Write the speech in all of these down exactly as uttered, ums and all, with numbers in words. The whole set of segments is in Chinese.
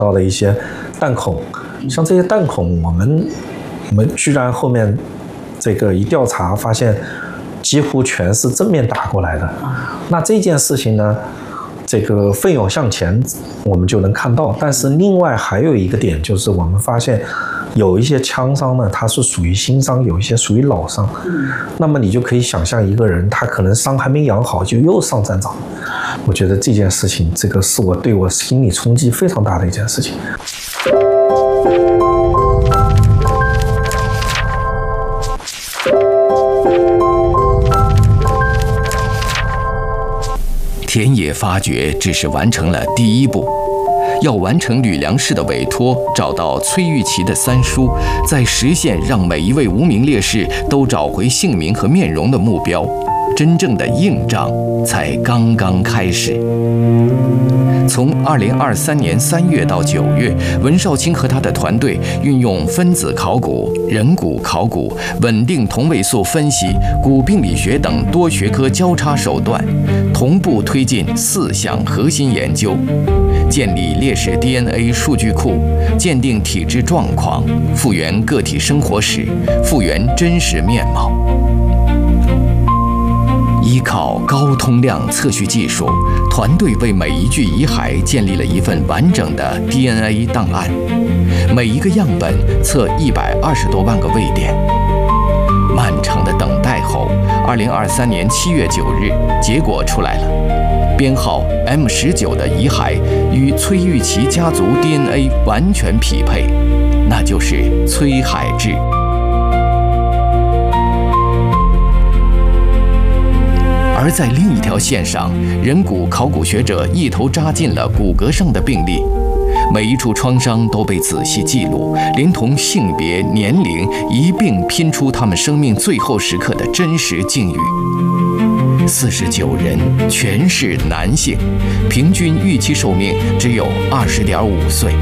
到的一些弹孔，像这些弹孔，我们我们居然后面这个一调查发现，几乎全是正面打过来的。那这件事情呢，这个奋勇向前我们就能看到，但是另外还有一个点就是我们发现有一些枪伤呢，它是属于新伤，有一些属于老伤。那么你就可以想象一个人，他可能伤还没养好就又上战场。我觉得这件事情，这个是我对我心理冲击非常大的一件事情。 田野发掘只是完成了第一步，要完成吕梁士的委托，找到崔玉琪的三叔，在实现让每一位无名烈士都找回姓名和面容的目标，真正的硬仗才刚刚开始。从二零二三年三月到九月，文少卿和他的团队运用分子考古、人骨考古、稳定同位素分析、骨病理学等多学科交叉手段，同步推进四项核心研究：建立烈士 D N A 数据库，鉴定体质状况，复原个体生活史，复原真实面貌。依靠高通量测序技术，团队为每一具遗骸建立了一份完整的 D N A 档案，每一个样本测一百二十多万个位点。漫长的等待后，二零二三年七月九日，结果出来了。编号 M 十九 的遗骸与崔玉琪家族 D N A 完全匹配，那就是崔海志。而在另一条线上，人骨考古学者一头扎进了骨骼上的病例，每一处创伤都被仔细记录，连同性别、年龄一并拼出他们生命最后时刻的真实境遇。四十九人全是男性，平均预期寿命只有二十点五岁。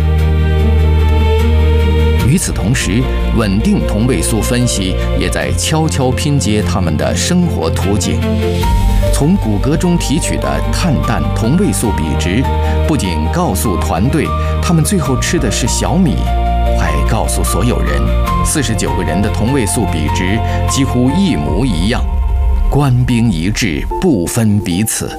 与此同时，稳定同位素分析也在悄悄拼接他们的生活图景。从骨骼中提取的碳氮同位素比值，不仅告诉团队他们最后吃的是小米，还告诉所有人，四十九个人的同位素比值几乎一模一样，官兵一致，不分彼此。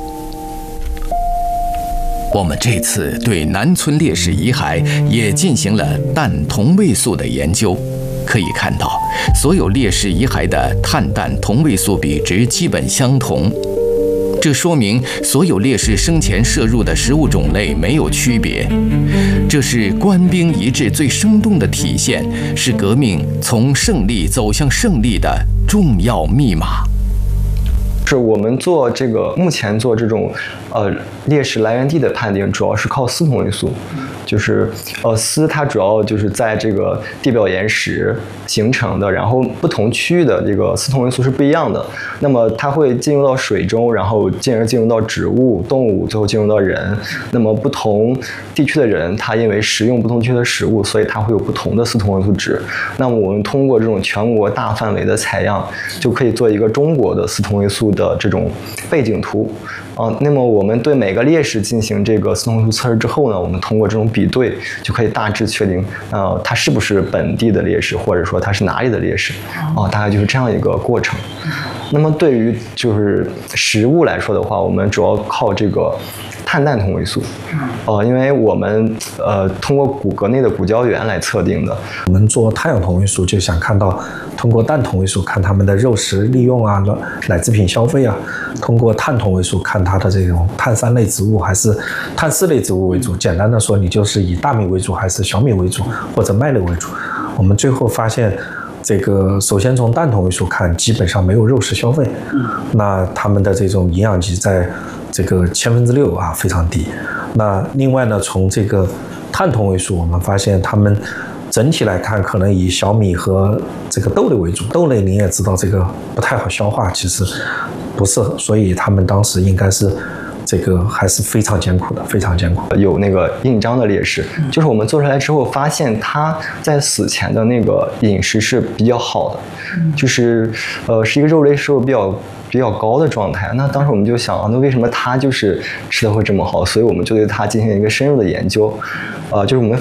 我们这次对南村烈士遗骸也进行了氮同位素的研究，可以看到，所有烈士遗骸的碳氮同位素比值基本相同。这说明所有烈士生前摄入的食物种类没有区别，这是官兵一致最生动的体现，是革命从胜利走向胜利的重要密码。 是我们做这个目前做这种呃烈士来源地的判定，主要是靠锶同位素，就是呃锶它主要就是在这个地表岩石形成的，然后不同区域的这个锶同位素是不一样的。那么它会进入到水中，然后进而进入到植物、动物，最后进入到人。那么不同地区的人，他因为食用不同地区的食物，所以它会有不同的锶同位素值。那么我们通过这种全国大范围的采样，就可以做一个中国的锶同位素的这种背景图啊。那么我们对每个烈士进行这个锶同位素测试之后呢，我们通过这种比对，就可以大致确定呃他是不是本地的烈士，或者说他是哪里的烈士啊，大概就是这样一个过程。那么对于就是食物来说的话，我们主要靠这个碳氮同位素，呃，因为我们呃通过骨骼内的骨胶原来测定的。 我们做碳氧同位素就想看到，通过氮同位素看他们的肉食利用啊、奶制品消费啊；通过碳同位素看它的这种碳三类植物还是碳四类植物为主。简单的说，你就是以大米为主，还是小米为主，或者麦类为主。我们最后发现，这个首先从氮同位素看，基本上没有肉食消费，那他们的这种营养级在这个千分之六啊，非常低。那另外呢，从这个碳同位素，我们发现他们整体来看，可能以小米和这个豆类为主。豆类您也知道，这个不太好消化，其实不适合，所以他们当时应该是这个还是非常艰苦的，非常艰苦。 有那个印章的烈士，就是我们做出来之后发现他在死前的那个饮食是比较好的，就是呃是一个肉类摄入比较比较高的状态。那当时我们就想啊，那为什么它就是吃的会这么好？所以我们就对它进行一个深入的研究，呃，就是我们